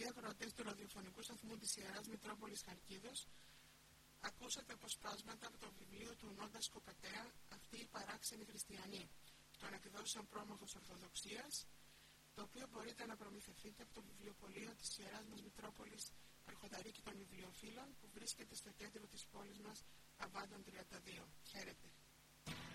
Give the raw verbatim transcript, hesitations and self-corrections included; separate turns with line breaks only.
Αγαπητοί ακροατές του ραδιοφωνικού σταθμού της Ιεράς Μητρόπολης Χαλκίδος, ακούσατε αποσπάσματα από το βιβλίο του Νόντα Σκοπετέα «Αυτοί οι παράξενοι χριστιανοί» των εκδόσεων Πρόμαχος Ορθοδοξίας, το οποίο μπορείτε να προμηθευτείτε από το βιβλιοπωλείο της Ιεράς μας Μητρόπολης Αρχονταρίκη των Βιβλιοφίλων, που βρίσκεται στο κέντρο της πόλης μας, Αβάντων τριάντα δύο. Χαίρετε!